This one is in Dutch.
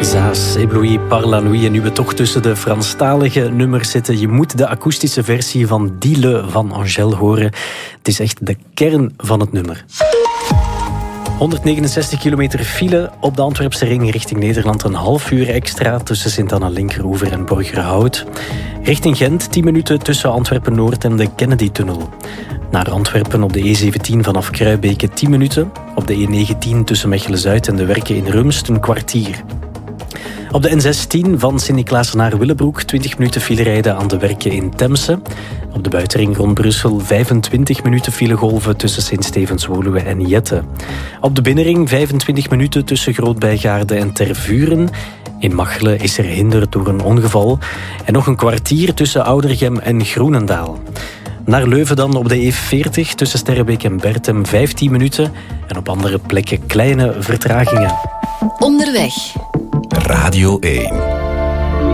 Zaas, Ébloui par la nuit. En nu we toch tussen de Franstalige nummers zitten, je moet de akoestische versie van Diele van Angèle horen. Het is echt de kern van het nummer. 169 kilometer file op de Antwerpse ring richting Nederland. Een half uur extra tussen Sint-Anna-Linkeroever en Borgerhout. Richting Gent 10 minuten tussen Antwerpen-Noord en de Kennedy-tunnel. Naar Antwerpen op de E17 vanaf Kruibeke 10 minuten. Op de E19 tussen Mechelen-Zuid en de Werken in Rumst een kwartier. Op de N16 van Sint-Niklaas naar Willebroek 20 minuten file rijden aan de Werken in Temse. Op de buitenring rond Brussel 25 minuten filegolven tussen Sint-Stevens-Woluwe en Jette. Op de binnenring 25 minuten tussen Groot-Bijgaarde en Tervuren. In Machelen is er hinder door een ongeval. En nog een kwartier tussen Oudergem en Groenendaal. Naar Leuven dan op de E40 tussen Sterrebeek en Bertem 15 minuten. En op andere plekken kleine vertragingen. Onderweg. Radio 1.